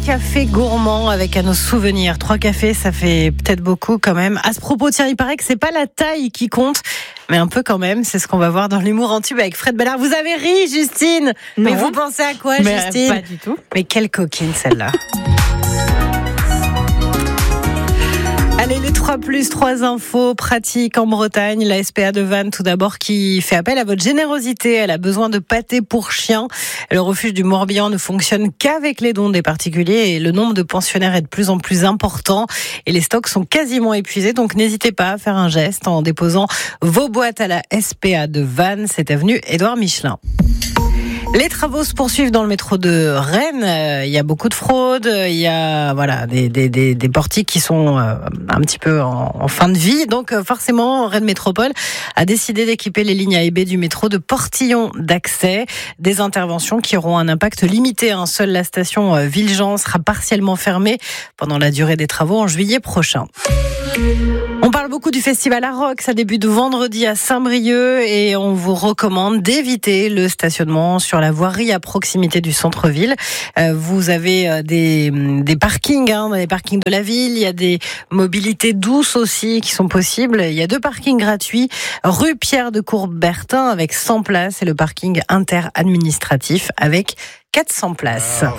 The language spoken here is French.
cafés gourmands avec à nos souvenirs. 3 cafés, ça fait peut-être beaucoup quand même. À ce propos, tiens, il paraît que c'est pas la taille qui compte, mais un peu quand même. C'est ce qu'on va voir dans l'humour en tube avec Fred Bellard. Vous avez ri, Justine. Non. Mais vous pensez à quoi, Mais Justine? pas du tout. Mais quelle coquine celle-là. Allez, les 3+3 infos pratiques en Bretagne. La SPA de Vannes, tout d'abord, qui fait appel à votre générosité. Elle a besoin de pâtés pour chiens. Le refuge du Morbihan ne fonctionne qu'avec les dons des particuliers et le nombre de pensionnaires est de plus en plus important et les stocks sont quasiment épuisés. Donc, n'hésitez pas à faire un geste en déposant vos boîtes à la SPA de Vannes. C'est avenue Édouard Michelin. Les travaux se poursuivent dans le métro de Rennes. Il y a beaucoup de fraudes. Il y a des portiques qui sont un petit peu en fin de vie. Donc forcément, Rennes Métropole a décidé d'équiper les lignes A et B du métro de portillons d'accès. Des interventions qui auront un impact limité. Seule la station Villejean sera partiellement fermée pendant la durée des travaux en juillet prochain. On parle beaucoup du festival à Rock, ça débute vendredi à Saint-Brieuc et on vous recommande d'éviter le stationnement sur la voirie à proximité du centre-ville. Vous avez des parkings dans les parkings de la ville, il y a des mobilités douces aussi qui sont possibles. Il y a 2 parkings gratuits, rue Pierre de Coubertin avec 100 places et le parking interadministratif avec 400 places.